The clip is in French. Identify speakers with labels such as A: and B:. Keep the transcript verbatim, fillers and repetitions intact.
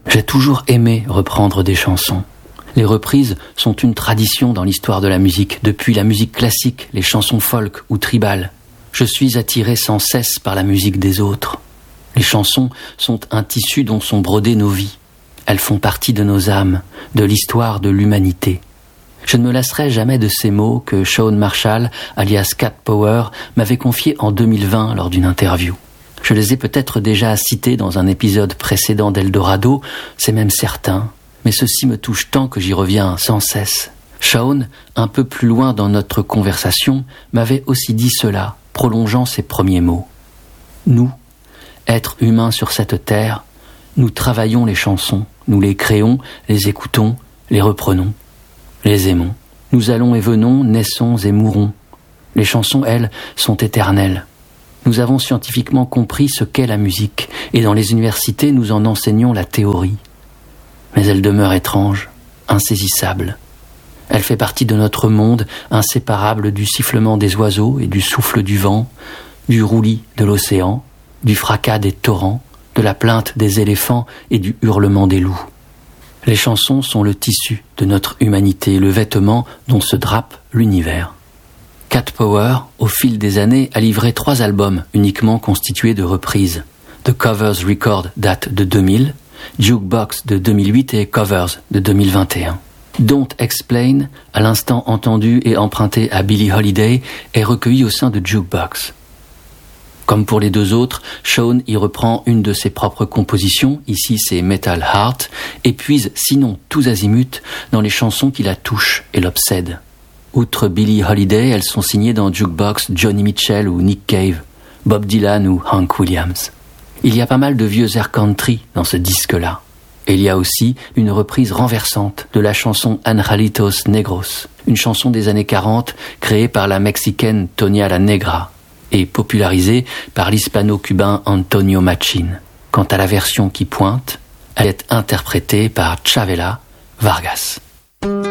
A: J'ai toujours aimé reprendre des chansons. Les reprises sont une tradition dans l'histoire de la musique, depuis la musique classique, les chansons folk ou tribales. Je suis attiré sans cesse par la musique des autres. Les chansons sont un tissu dont sont brodées nos vies. Elles font partie de nos âmes, de l'histoire de l'humanité. Je ne me lasserai jamais de ces mots que Shawn Marshall, alias Cat Power, m'avait confiés en deux mille vingt lors d'une interview. Je les ai peut-être déjà cités dans un épisode précédent d'Eldorado, c'est même certain, mais ceci me touche tant que j'y reviens sans cesse. Shawn, un peu plus loin dans notre conversation, m'avait aussi dit cela, prolongeant ses premiers mots. Nous, êtres humains sur cette terre, nous travaillons les chansons, nous les créons, les écoutons, les reprenons, les aimons. Nous allons et venons, naissons et mourons. Les chansons, elles, sont éternelles. Nous avons scientifiquement compris ce qu'est la musique, et dans les universités, nous en enseignons la théorie. Mais elle demeure étrange, insaisissable. Elle fait partie de notre monde, inséparable du sifflement des oiseaux et du souffle du vent, du roulis de l'océan, du fracas des torrents, de la plainte des éléphants et du hurlement des loups. Les chansons sont le tissu de notre humanité, le vêtement dont se drape l'univers. Cat Power, au fil des années, a livré trois albums uniquement constitués de reprises. The Covers Record date de deux mille, Jukebox de deux mille huit et Covers de deux mille vingt et un. Don't Explain, à l'instant entendu et emprunté à Billie Holiday, est recueilli au sein de Jukebox. Comme pour les deux autres, Shawn y reprend une de ses propres compositions, ici c'est Metal Heart, et puise, sinon tous azimuts, dans les chansons qui la touchent et l'obsèdent. Outre Billie Holiday, elles sont signées dans Jukebox Johnny Mitchell ou Nick Cave, Bob Dylan ou Hank Williams. Il y a pas mal de vieux air country dans ce disque-là. Et il y a aussi une reprise renversante de la chanson Angelitos Negros, une chanson des années quarante créée par la Mexicaine Tonia la Negra et popularisée par l'hispano-cubain Antonio Machín. Quant à la version qui pointe, elle est interprétée par Chavela Vargas.